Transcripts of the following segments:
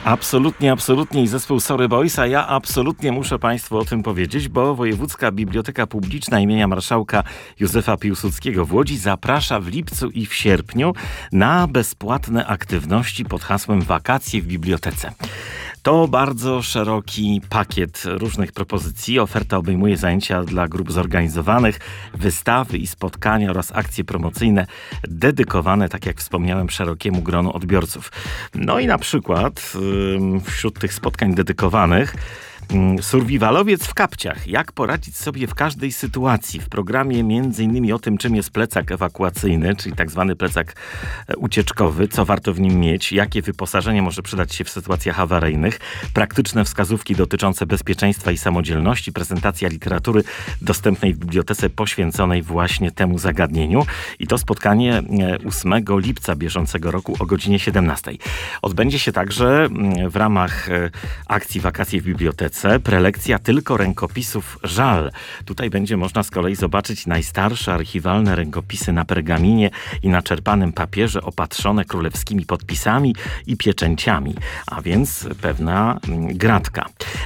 Absolutnie, absolutnie. I zespół Sorry Boys, a ja absolutnie muszę Państwu o tym powiedzieć, bo Wojewódzka Biblioteka Publiczna imienia Marszałka Józefa Piłsudskiego w Łodzi zaprasza w lipcu i w sierpniu na bezpłatne aktywności pod hasłem Wakacje w Bibliotece. To bardzo szeroki pakiet różnych propozycji. Oferta obejmuje zajęcia dla grup zorganizowanych, wystawy i spotkania oraz akcje promocyjne dedykowane, tak jak wspomniałem, szerokiemu gronu odbiorców. No i na przykład wśród tych spotkań dedykowanych survivalowiec w kapciach. Jak poradzić sobie w każdej sytuacji. W programie m.in. o tym, czym jest plecak ewakuacyjny, czyli tak zwany plecak ucieczkowy, co warto w nim mieć, jakie wyposażenie może przydać się w sytuacjach awaryjnych, praktyczne wskazówki dotyczące bezpieczeństwa i samodzielności, prezentacja literatury dostępnej w bibliotece poświęconej właśnie temu zagadnieniu. I to spotkanie 8 lipca bieżącego roku o godzinie 17. Odbędzie się także w ramach akcji Wakacje w Bibliotece prelekcja tylko rękopisów żal. Tutaj będzie można z kolei zobaczyć najstarsze archiwalne rękopisy na pergaminie i na czerpanym papierze opatrzone królewskimi podpisami i pieczęciami, a więc pewna gratka.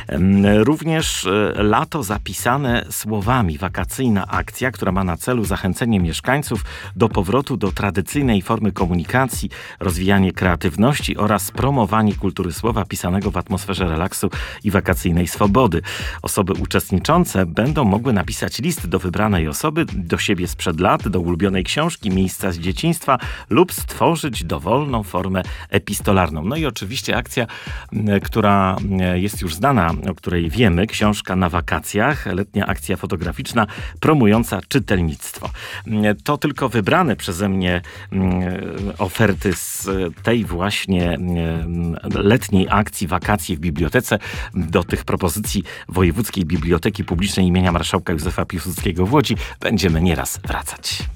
Również lato zapisane słowami. Wakacyjna akcja, która ma na celu zachęcenie mieszkańców do powrotu do tradycyjnej formy komunikacji, rozwijanie kreatywności oraz promowanie kultury słowa pisanego w atmosferze relaksu i wakacyjnej swobody. Osoby uczestniczące będą mogły napisać list do wybranej osoby, do siebie sprzed lat, do ulubionej książki, miejsca z dzieciństwa lub stworzyć dowolną formę epistolarną. No i oczywiście akcja, która jest już znana, o której wiemy, książka na wakacjach, letnia akcja fotograficzna promująca czytelnictwo. To tylko wybrane przeze mnie oferty z tej właśnie letniej akcji Wakacje w Bibliotece. Do tych propozycji Wojewódzkiej Biblioteki Publicznej imienia Marszałka Józefa Piłsudskiego w Łodzi będziemy nieraz wracać.